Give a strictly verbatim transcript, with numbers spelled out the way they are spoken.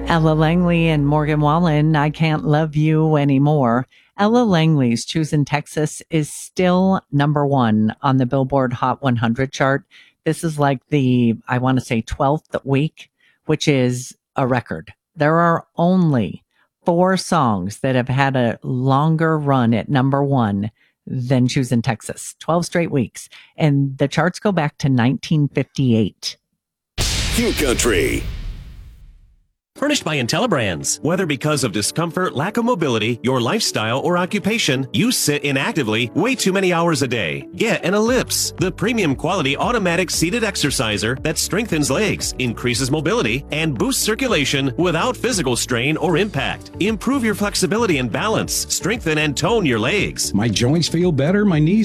Ella Langley and Morgan Wallen, I Can't Love You Anymore. Ella Langley's Choosing Texas is still number one on the Billboard Hot one hundred chart. This is like the, I want to say, twelfth week, which is a record. There are only four songs that have had a longer run at number one than Choosing Texas. twelve straight weeks. And the charts go back to nineteen fifty-eight. Q Country. Furnished by IntelliBrands. Whether because of discomfort, lack of mobility, your lifestyle, or occupation, you sit inactively way too many hours a day. Get an Ellipse, the premium quality automatic seated exerciser that strengthens legs, increases mobility, and boosts circulation without physical strain or impact. Improve your flexibility and balance, strengthen and tone your legs. My joints feel better, my knees